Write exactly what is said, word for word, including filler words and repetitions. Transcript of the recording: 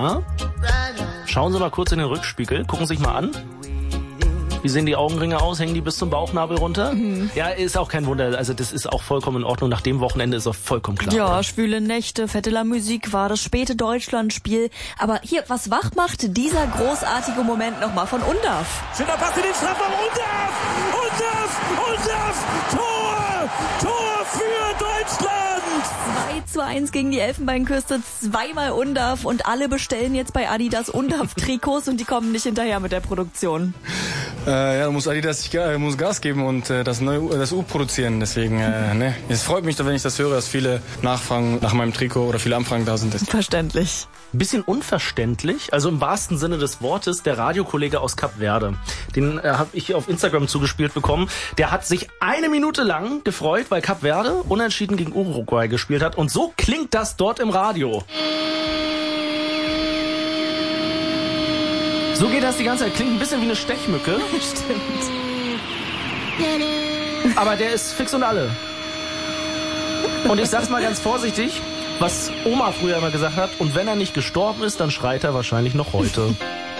Ja. Schauen Sie mal kurz in den Rückspiegel, gucken Sie sich mal an. Wie sehen die Augenringe aus? Hängen die bis zum Bauchnabel runter? Mhm. Ja, ist auch kein Wunder. Also das ist auch vollkommen in Ordnung. Nach dem Wochenende ist auch vollkommen klar. Ja, oder? Schwüle Nächte, Fette La Musique war das späte Deutschlandspiel. Aber hier, was wach macht dieser großartige Moment nochmal von Undaf? Schöner Pass in den Strafraum. Undaf! Undaf! Undaf! Tor! Tor für Deutschland! zwei zu eins gegen die Elfenbeinküste, zweimal Undaf und alle bestellen jetzt bei Adidas Undaf-Trikots und die kommen nicht hinterher mit der Produktion. Äh, ja, da muss Adidas äh, muss Gas geben und äh, das neue das U produzieren. Deswegen, äh, ne, es freut mich, wenn ich das höre, dass viele Nachfragen nach meinem Trikot oder viele Anfragen da sind. Verständlich. Ein bisschen unverständlich, also im wahrsten Sinne des Wortes, der Radiokollege aus Kap Verde. Den äh, habe ich auf Instagram zugespielt bekommen. Der hat sich eine Minute lang gefreut, weil Kap Verde unentschieden gegen Uruguay gespielt hat. Und so klingt das dort im Radio. So geht das die ganze Zeit. Klingt ein bisschen wie eine Stechmücke. Stimmt. Aber der ist fix und alle. Und ich sag's mal ganz vorsichtig, was Oma früher immer gesagt hat, und wenn er nicht gestorben ist, dann schreit er wahrscheinlich noch heute.